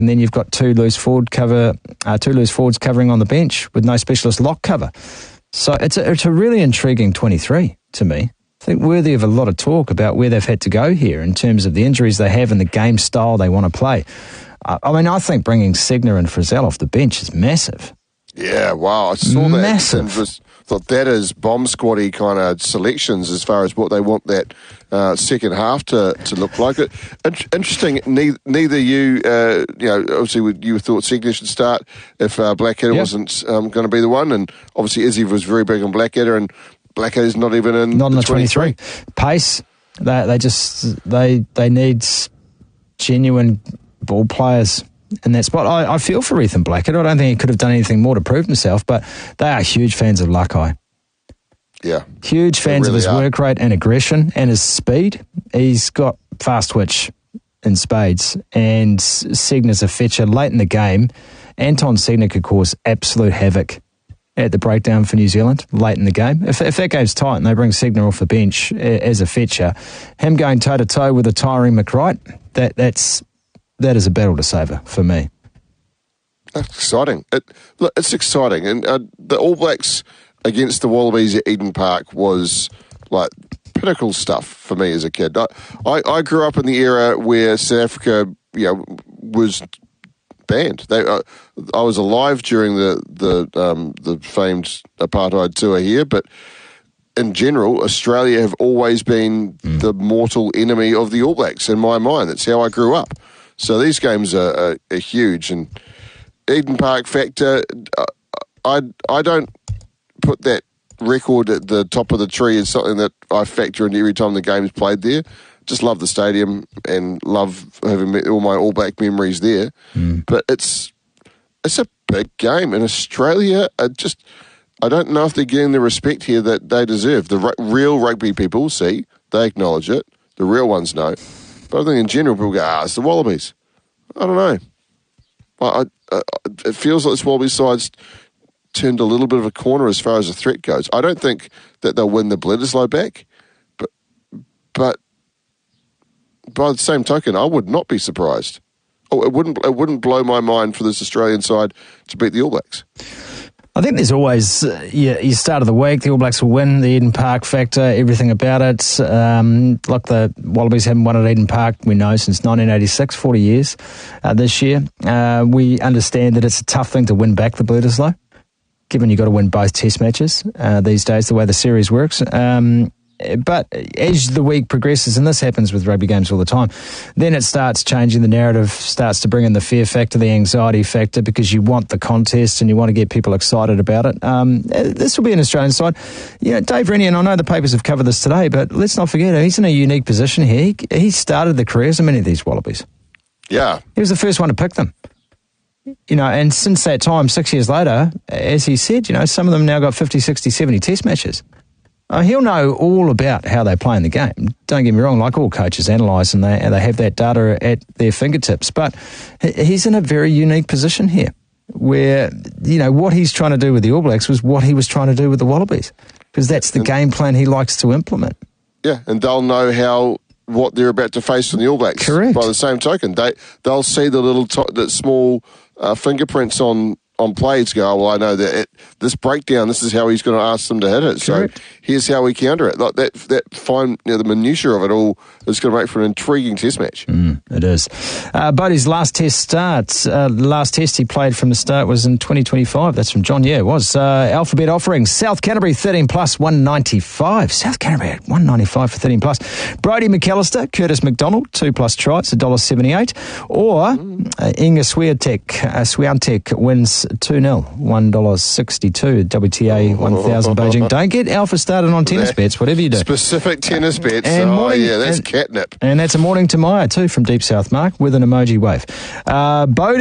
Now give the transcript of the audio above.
And then you've got two loose forwards covering on the bench with no specialist lock cover. So it's a really intriguing 23 to me. I think worthy of a lot of talk about where they've had to go here in terms of the injuries they have and the game style they want to play. I think bringing Segner and Frizzell off the bench is massive. Yeah, wow. I saw that. Massive. And thought that is bomb squaddy kind of selections as far as what they want that second half to look like. Interesting. Neither you, obviously you thought Segner should start if Blackadder wasn't going to be the one, and obviously Izzy was very big on Blackadder, and Blackadder's not even in the 23. Pace. They need genuine ball players in that spot. I feel for Ethan Blackadder. I don't think he could have done anything more to prove himself, but they are huge fans of Luckeye. Yeah. Huge fans of his work rate and aggression and his speed. He's got fast twitch in spades, and Segner's a fetcher late in the game. Anton Segner could cause absolute havoc at the breakdown for New Zealand late in the game. If that game's tight and they bring Segner off the bench as a fetcher, him going toe-to-toe with a Tyree McWright, that is a battle to savour for me. That's exciting. It's exciting. And the All Blacks against the Wallabies at Eden Park was like pinnacle stuff for me as a kid. I grew up in the era where South Africa, was banned. I was alive during the famed apartheid tour here, but in general, Australia have always been the mortal enemy of the All Blacks in my mind. That's how I grew up. So these games are huge. And Eden Park factor, I don't put that record at the top of the tree as something that I factor in every time the game's played there. Just love the stadium and love having all my All Black memories there. But it's a big game. And Australia, I don't know if they're getting the respect here that they deserve. The real rugby people see, they acknowledge it. The real ones know. But I think in general, people go, it's the Wallabies. I don't know. It feels like this Wallabies side's turned a little bit of a corner as far as the threat goes. I don't think that they'll win the Bledisloe back, but by the same token, I would not be surprised. It wouldn't blow my mind for this Australian side to beat the All Blacks. I think there's always, you start of the week, the All Blacks will win, the Eden Park factor, everything about it. Like the Wallabies haven't won at Eden Park, we know, since 1986, 40 years this year. We understand that it's a tough thing to win back the Bledisloe, given you've got to win both test matches these days, the way the series works. But as the week progresses, and this happens with rugby games all the time, then it starts changing. The narrative starts to bring in the fear factor, the anxiety factor, because you want the contest and you want to get people excited about it. This will be an Australian side. Dave Rennie, and I know the papers have covered this today, but let's not forget, he's in a unique position here. He started the careers of many of these Wallabies. Yeah. He was the first one to pick them. And since that time, 6 years later, as he said, some of them now got 50, 60, 70 test matches. He'll know all about how they play in the game. Don't get me wrong, like all coaches analyse and they have that data at their fingertips. But he's in a very unique position here where, what he's trying to do with the All Blacks was what he was trying to do with the Wallabies, because that's the game plan he likes to implement. Yeah, and they'll know what they're about to face from the All Blacks. Correct. By the same token, they'll see the small fingerprints on plays, go, well, I know that this breakdown, this is how he's going to ask them to hit it. Correct. So here's how we counter it. Like that fine, the minutiae of it all is going to make for an intriguing test match. It is. Bodie's last test starts. Last test he played from the start was in 2025. That's from John. Yeah, it was. Alphabet offering. South Canterbury 13 plus 195. South Canterbury at 195 for 13 plus. Brodie McAllister, Curtis McDonald, 2+ tries, $1.78. Or Inga Swiatek wins 2-0, $1.62. WTA 1000 Beijing. Don't get Alpha started on tennis bets, whatever you do. Specific tennis bets. That's catnip. And that's a morning to Maya too from Deep South Mark with an emoji wave. Bodie